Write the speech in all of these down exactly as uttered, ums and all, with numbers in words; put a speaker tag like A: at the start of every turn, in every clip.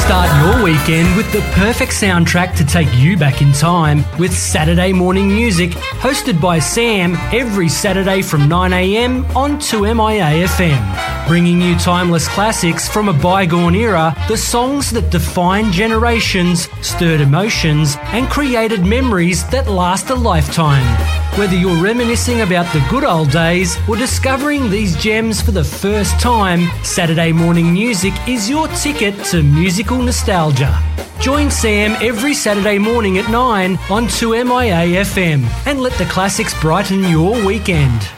A: Start your weekend with the perfect soundtrack to take you back in time with Saturday Morning Music, hosted by Sam every Saturday from nine a m on two M I A F M. Bringing you timeless classics from a bygone era, the songs that defined generations, stirred emotions, and created memories that last a lifetime. Whether you're reminiscing about the good old days or discovering these gems for the first time, Saturday Morning Music is your ticket to musical nostalgia. Join Sam every Saturday morning at nine on two M I A F M and let the classics brighten your weekend.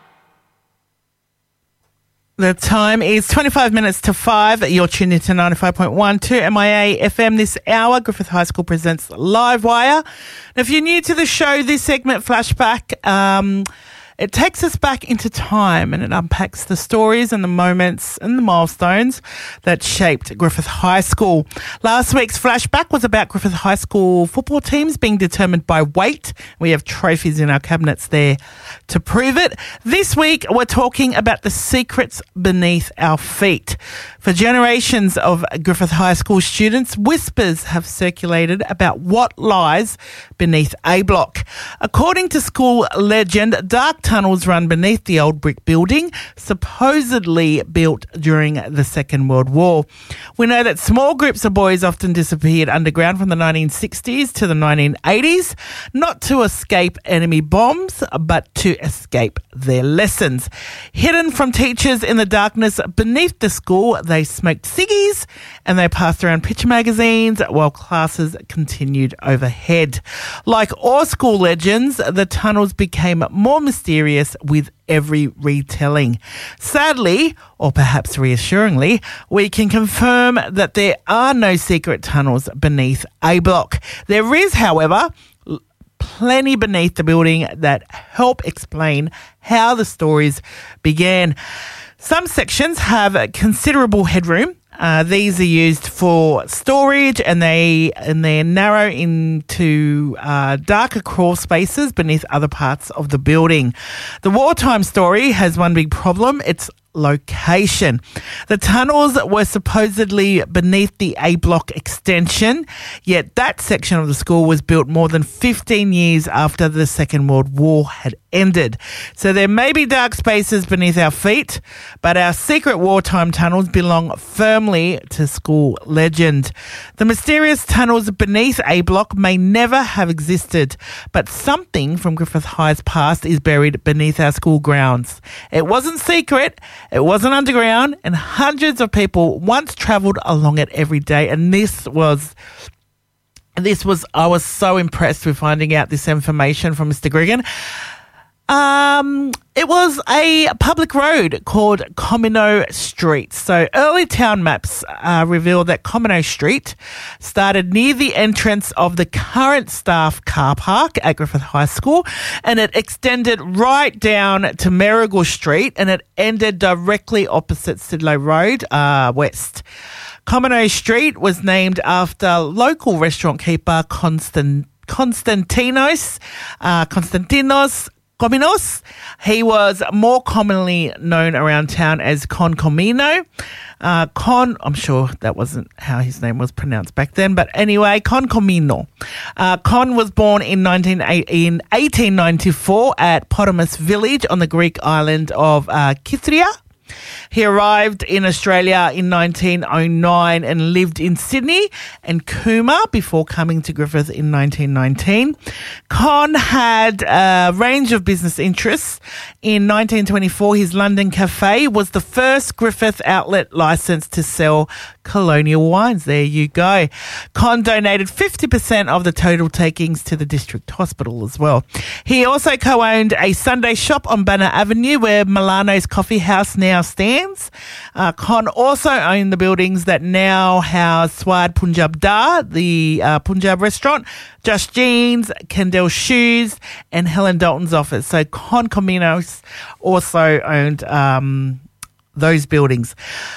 B: The time is twenty-five minutes to five. You're tuned into ninety-five point one two M I A F M this hour. Griffith High School presents Live Wire. Now, if you're new to the show, this segment, Flashback, um, it takes us back into time and it unpacks the stories and the moments and the milestones that shaped Griffith High School. Last week's Flashback was about Griffith High School football teams being determined by weight. We have trophies in our cabinets there to prove it. This week, we're talking about the secrets beneath our feet. For generations of Griffith High School students, whispers have circulated about what lies beneath A Block. According to school legend, dark tunnels run beneath the old brick building, supposedly built during the Second World War. We know that small groups of boys often disappeared underground from the nineteen sixties to the nineteen eighties, not to escape enemy bombs, but to escape their lessons. Hidden from teachers in the darkness beneath the school, they smoked ciggies and they passed around picture magazines while classes continued overhead. Like all school legends, the tunnels became more mysterious with every retelling. Sadly, or perhaps reassuringly, we can confirm that there are no secret tunnels beneath A Block. There is, however, plenty beneath the building that help explain how the stories began. Some sections have considerable headroom. Uh, these are used for storage and they and they're narrow into uh, darker crawl spaces beneath other parts of the building. The wartime story has one big problem. It's location. The tunnels were supposedly beneath the A Block extension, yet that section of the school was built more than fifteen years after the Second World War had ended. So there may be dark spaces beneath our feet, but our secret wartime tunnels belong firmly to school legend. The mysterious tunnels beneath A Block may never have existed, but something from Griffith High's past is buried beneath our school grounds. It wasn't secret, it wasn't underground, and hundreds of people once travelled along it every day. And this was, this was, I was so impressed with finding out this information from Mister Grigan. Um, it was a public road called Comino Street. So early town maps uh, reveal that Comino Street started near the entrance of the current staff car park at Griffith High School, and it extended right down to Marigold Street, and it ended directly opposite Sidlow Road, uh, west. Comino Street was named after local restaurant keeper Constant, Constantinos, uh, Constantinos Cominos. He was more commonly known around town as Con Comino. Uh, Con, I'm sure that wasn't how his name was pronounced back then, but anyway, Con Comino. Uh, Con was born in, nineteen, in eighteen ninety-four at Potamus Village on the Greek island of uh, Kythria. He arrived in Australia in nineteen oh nine and lived in Sydney and Cooma before coming to Griffith in nineteen nineteen. Con had a range of business interests. In nineteen twenty-four, his London Cafe was the first Griffith outlet licensed to sell colonial wines. There you go. Con donated fifty percent of the total takings to the district hospital as well. He also co-owned a Sunday shop on Banner Avenue where Milano's Coffee House now stands. Uh, Con also owned the buildings that now house Swad Punjab Dar, the uh, Punjab restaurant, Just Jeans, Kendall Shoes, and Helen Dalton's office. So Con Cominos also owned um, those buildings.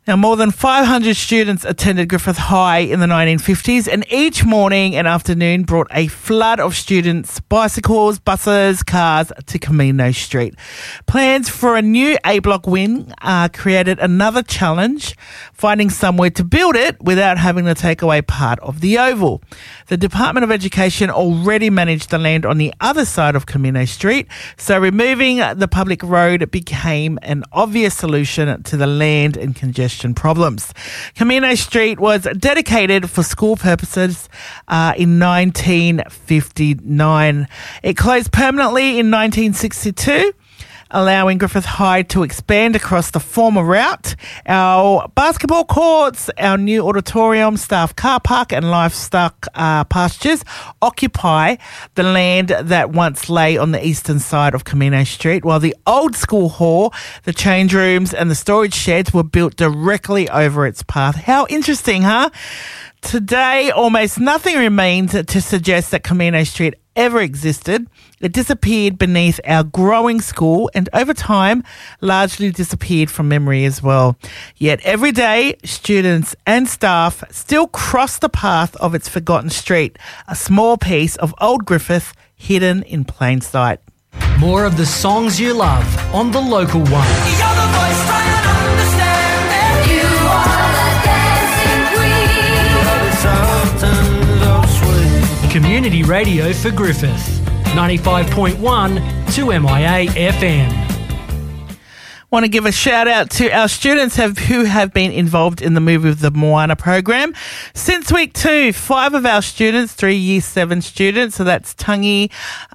B: Now, more than five hundred students attended Griffith High in the nineteen fifties, and each morning and afternoon brought a flood of students, bicycles, buses, cars to Camino Street. Plans for a new A-block wing uh, created another challenge, finding somewhere to build it without having to take away part of the oval. The Department of Education already managed the land on the other side of Camino Street, so removing the public road became an obvious solution to the land and congestion problems. Camino Street was dedicated for school purposes uh, in nineteen fifty-nine. It closed permanently in nineteen sixty-two, allowing Griffith High to expand across the former route. Our basketball courts, our new auditorium, staff car park and livestock uh, pastures occupy the land that once lay on the eastern side of Camino Street, while the old school hall, the change rooms and the storage sheds were built directly over its path. How interesting, huh? Today, almost nothing remains to suggest that Camino Street ever existed. It disappeared beneath our growing school and over time largely disappeared from memory as well. Yet every day, students and staff still cross the path of its forgotten street, a small piece of old Griffith hidden in plain sight.
A: More of the songs you love on The Local One.
C: You're the voice trying to understand it. You are the dancing queen.
A: Community radio for Griffith. ninety-five point one to M I A F M.
B: Want to give a shout out to our students have, who have been involved in the Move with the Moana program. Since week two, five of our students, three year seven students, so that's Tangi,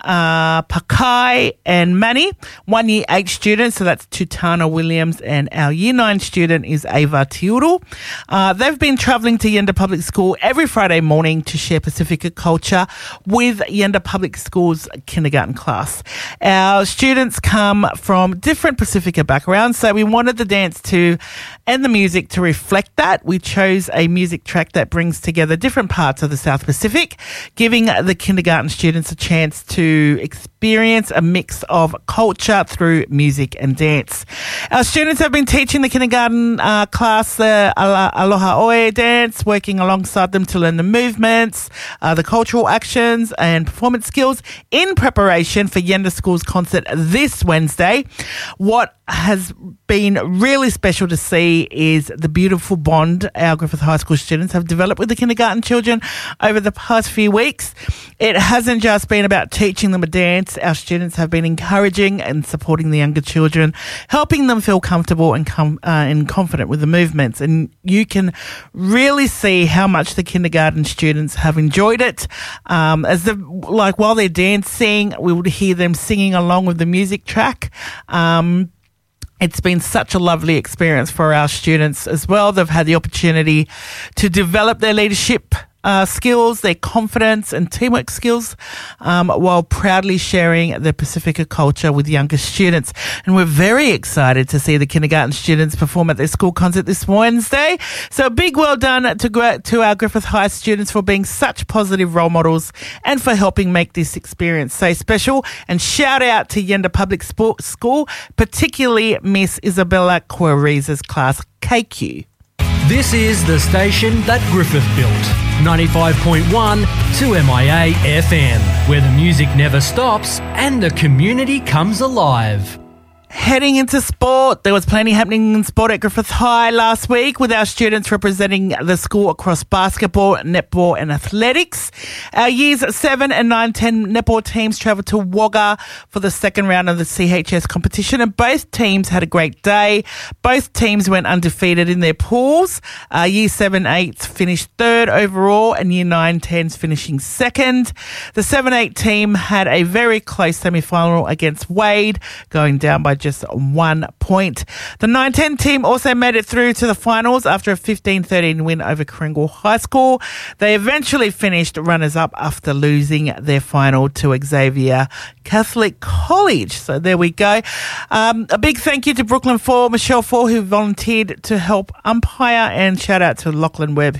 B: uh, Pakai and Manny. One year eight students, so that's Tutana Williams, and our year nine student is Ava Tiuru. Uh, they've been travelling to Yenda Public School every Friday morning to share Pacifica culture with Yenda Public School's kindergarten class. Our students come from different Pacifica backgrounds, so we wanted the dance to and the music to reflect that. We chose a music track that brings together different parts of the South Pacific, giving the kindergarten students a chance to experience a mix of culture through music and dance. Our students have been teaching the kindergarten uh, class the Aloha Oe dance, working alongside them to learn the movements, uh, the cultural actions and performance skills in preparation for Yenda School's concert this Wednesday. What has been really special to see is the beautiful bond our Griffith High School students have developed with the kindergarten children over the past few weeks. It hasn't just been about teaching them a dance. Our students have been encouraging and supporting the younger children, helping them feel comfortable and com- uh, and confident with the movements. And you can really see how much the kindergarten students have enjoyed it. Um, as the like while they're dancing, we would hear them singing along with the music track. Um, It's been such a lovely experience for our students as well. They've had the opportunity to develop their leadership uh, skills, their confidence and teamwork skills, um, while proudly sharing their Pacifica culture with younger students. And we're very excited to see the kindergarten students perform at their school concert this Wednesday. So a big well done to, to our Griffith High students for being such positive role models and for helping make this experience so special. And shout out to Yenda Public Sport School, particularly Miss Isabella Quareza's class K Q.
A: This is the station that Griffith built. ninety-five point one to M I A F M, where the music never stops and the community comes alive.
B: Heading into sport, there was plenty happening in sport at Griffith High last week with our students representing the school across basketball, netball and athletics. Our years seven and nine, ten netball teams travelled to Wagga for the second round of the C H S competition, and both teams had a great day. Both teams went undefeated in their pools. Uh, year seven eights finished third overall and year nine tens finishing second. The seven eight team had a very close semi-final against Wade, going down by just one point. The nine ten team also made it through to the finals after a fifteen thirteen win over Kringle High School. They eventually finished runners-up after losing their final to Xavier Catholic College. So there we go. Um, a big thank you to Brooklyn Four, Michelle Four, who volunteered to help umpire, and shout out to Lachlan Webb, who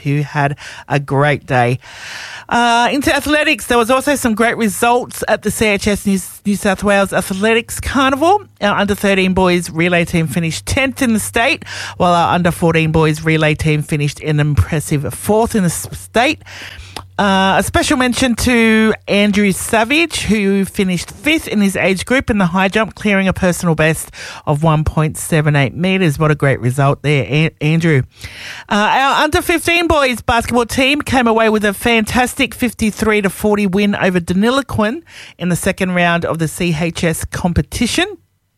B: who had a great day. Uh, into athletics, there was also some great results at the C H S New, New South Wales Athletics Carnival. Our under thirteen boys relay team finished tenth in the state, while our under fourteen boys relay team finished an impressive fourth in the state. Uh, a special mention to Andrew Savage, who finished fifth in his age group in the high jump, clearing a personal best of one point seven eight metres. What a great result there, a- Andrew. Uh, our under fifteen boys basketball team came away with a fantastic fifty-three to forty win over Deniliquin in the second round of the C H S competition.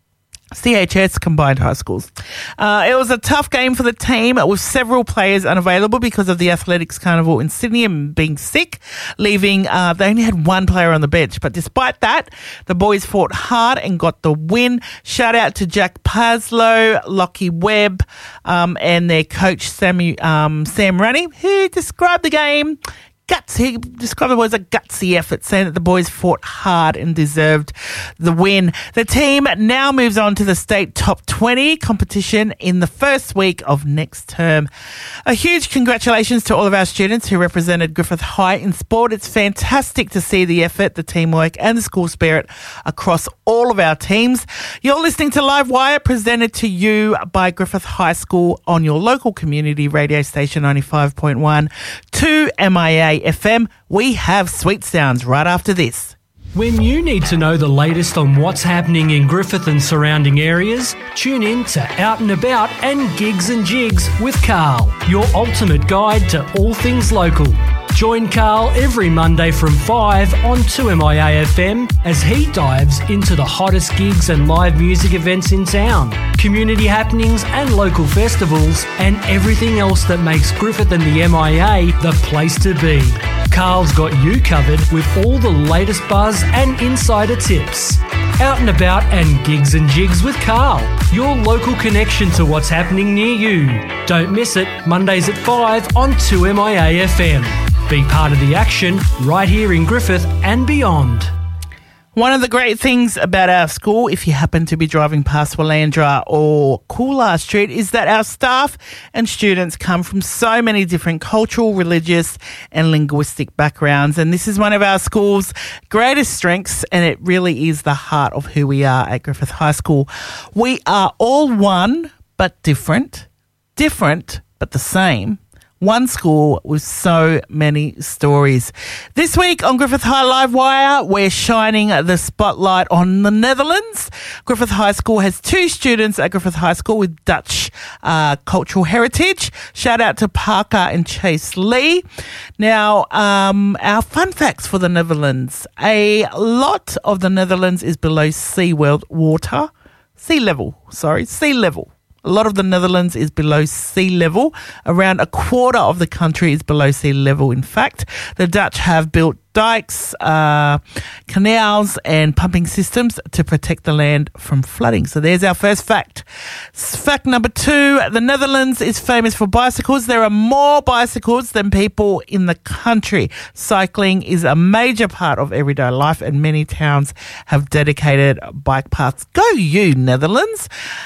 B: C H S Combined High Schools. Uh, it was a tough game for the team with several players unavailable because of the Athletics Carnival in Sydney and being sick, leaving, uh, they only had one player on the bench. But despite that, the boys fought hard and got the win. Shout out to Jack Paslow, Lockie Webb, um, and their coach Sammy, um, Sam Runny, who described the game Guts. He described it as a gutsy effort, saying that the boys fought hard and deserved the win. The team now moves on to the state top twenty competition in the first week of next term. A huge congratulations to all of our students who represented Griffith High in sport. It's fantastic to see the effort, the teamwork and the school spirit across all of our teams. You're listening to Live Wire, presented to you by Griffith High School on your local community radio station ninety-five point one to M I A F M. We have Sweet Sounds right after this.
A: When you need to know the latest on what's happening in Griffith and surrounding areas, tune in to Out and About and Gigs and Jigs with Carl, your ultimate guide to all things local. Join Carl every Monday from five on two M I A F M as he dives into the hottest gigs and live music events in town, community happenings and local festivals, and everything else that makes Griffith and the M I A the place to be. Carl's got you covered with all the latest buzz and insider tips. Out and About and Gigs and Jigs with Carl, your local connection to what's happening near you. Don't miss it, Mondays at five on two M I A F M. Be part of the action right here in Griffith and beyond.
B: One of the great things about our school, if you happen to be driving past Willandra or Coolar Street, is that our staff and students come from so many different cultural, religious and linguistic backgrounds. And this is one of our school's greatest strengths, and it really is the heart of who we are at Griffith High School. We are all one but different, different but the same. One school with so many stories. This week on Griffith High Live Wire, we're shining the spotlight on the Netherlands. Griffith High School has two students at Griffith High School with Dutch uh, cultural heritage. Shout out to Parker and Chase Lee. Now, um, our fun facts for the Netherlands. A lot of the Netherlands is below sea world water. Sea level, sorry, sea level. A lot of the Netherlands is below sea level. Around a quarter of the country is below sea level, in fact. The Dutch have built dikes, uh, canals and pumping systems to protect the land from flooding. So there's our first fact. Fact number two, the Netherlands is famous for bicycles. There are more bicycles than people in the country. Cycling is a major part of everyday life and many towns have dedicated bike paths. Go you, Netherlands.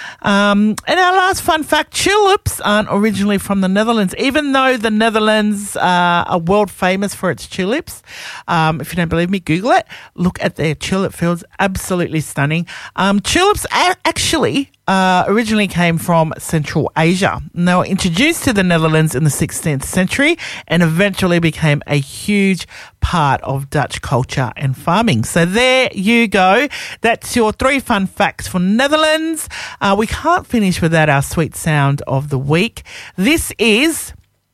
B: Um, and our last fun fact, tulips aren't originally from the Netherlands, even though the Netherlands uh, are world famous for its tulips. Um, if you don't believe me, Google it. Look at their tulip fields. Absolutely stunning. Um, tulips a- actually uh, originally came from Central Asia. And they were introduced to the Netherlands in the sixteenth century and eventually became a huge part of Dutch culture and farming. So there you go. That's your three fun facts for Netherlands. Uh, we can't finish without our sweet sound of the week. This is,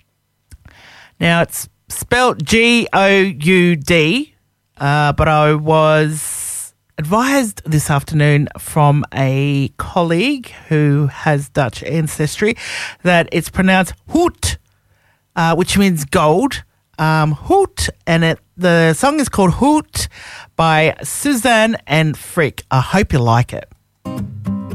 B: now it's spelled G O U D, uh, but I was advised this afternoon from a colleague who has Dutch ancestry that it's pronounced hoot, uh, which means gold. Um, hoot, and it, the song is called Hoot by Suzanne and Freak. I hope you like it.